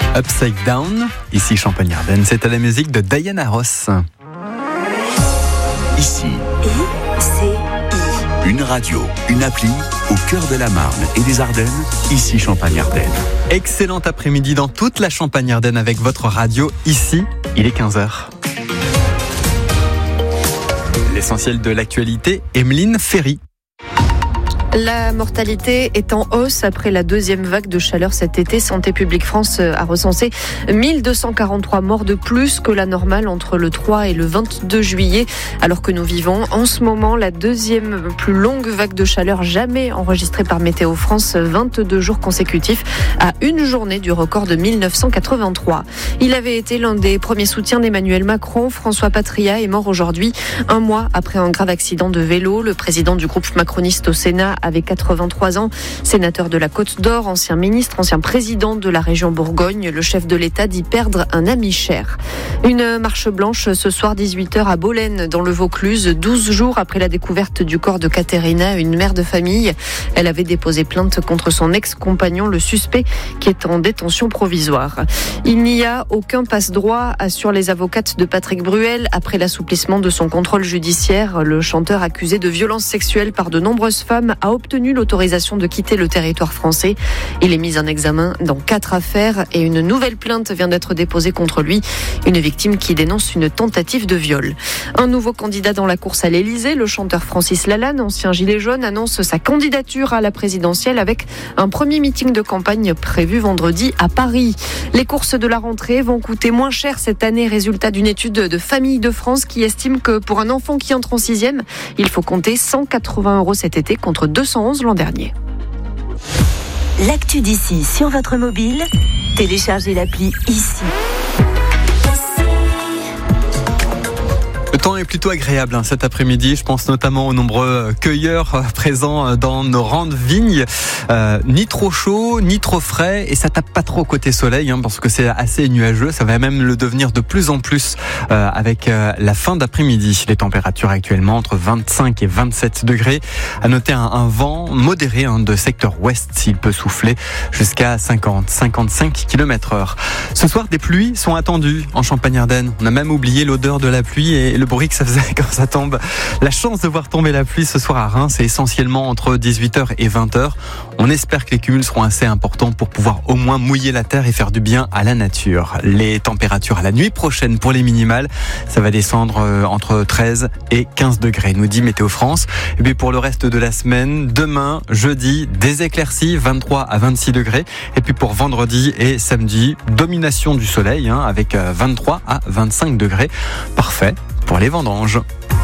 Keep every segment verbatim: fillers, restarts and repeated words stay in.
Upside Down, ici Champagne-Ardenne, c'est à la musique de Diana Ross. Ici, I C I. une radio, une appli au cœur de la Marne et des Ardennes, ici Champagne-Ardenne. Excellent après-midi dans toute la Champagne-Ardenne avec votre radio. Ici, il est quinze heures. L'essentiel de l'actualité, Emeline Ferry. La mortalité est en hausse après la deuxième vague de chaleur cet été. Santé publique France a recensé mille deux cent quarante-trois morts de plus que la normale entre le trois et le vingt-deux juillet, alors que nous vivons en ce moment la deuxième plus longue vague de chaleur jamais enregistrée par Météo France, vingt-deux jours consécutifs à une journée du record de mille neuf cent quatre-vingt-trois. Il avait été l'un des premiers soutiens d'Emmanuel Macron. François Patria est mort aujourd'hui, un mois après un grave accident de vélo. Le président du groupe macroniste au Sénat avait quatre-vingt-trois ans, sénateur de la Côte d'Or, ancien ministre, ancien président de la région Bourgogne. Le chef de l'État dit perdre un ami cher. Une marche blanche ce soir dix-huit heures à Bolène, dans le Vaucluse, douze jours après la découverte du corps de Caterina, une mère de famille. Elle avait déposé plainte contre son ex-compagnon, le suspect, qui est en détention provisoire. Il n'y a aucun passe-droit, assurent les avocates de Patrick Bruel, après l'assouplissement de son contrôle judiciaire. Le chanteur accusé de violences sexuelles par de nombreuses femmes a obtenu l'autorisation de quitter le territoire français. Il est mis en examen dans quatre affaires et une nouvelle plainte vient d'être déposée contre lui. Une victime qui dénonce une tentative de viol. Un nouveau candidat dans la course à l'Élysée, le chanteur Francis Lalanne, ancien gilet jaune, annonce sa candidature à la présidentielle avec un premier meeting de campagne prévu vendredi à Paris. Les courses de la rentrée vont coûter moins cher cette année, résultat d'une étude de Famille de France qui estime que pour un enfant qui entre en sixième, il faut compter cent quatre-vingts euros cet été contre deux cent onze l'an dernier. L'actu d'ici sur votre mobile, téléchargez l'appli Ici. Le temps est plutôt agréable hein, cet après-midi. Je pense notamment aux nombreux cueilleurs euh, présents dans nos rangs de vignes. Euh, ni trop chaud, ni trop frais, et ça tape pas trop côté soleil hein, parce que c'est assez nuageux. Ça va même le devenir de plus en plus euh, avec euh, la fin d'après-midi. Les températures actuellement entre vingt-cinq et vingt-sept degrés. À noter un, un vent modéré hein, de secteur ouest, s'il peut souffler jusqu'à cinquante à cinquante-cinq kilomètres heure. Ce soir, des pluies sont attendues en Champagne-Ardenne. On a même oublié l'odeur de la pluie et le bruit que ça faisait quand ça tombe. La chance de voir tomber la pluie ce soir à Reims, c'est essentiellement entre dix-huit heures et vingt heures. On espère que les cumuls seront assez importants pour pouvoir au moins mouiller la terre et faire du bien à la nature. Les températures à la nuit prochaine pour les minimales, ça va descendre entre treize et quinze degrés, nous dit Météo France. Et puis pour le reste de la semaine, demain, jeudi, des éclaircies, vingt-trois à vingt-six degrés. Et puis pour vendredi et samedi, domination du soleil hein, avec vingt-trois à vingt-cinq degrés. Parfait pour les vendanges.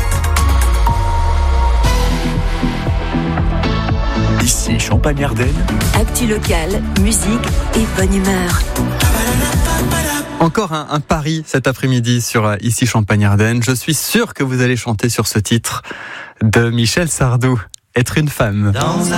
Ici Champagne-Ardenne. Actu locale, musique et bonne humeur. Encore un, un pari cet après-midi sur Ici Champagne-Ardenne. Je suis sûr que vous allez chanter sur ce titre de Michel Sardou, Être une femme. Dans un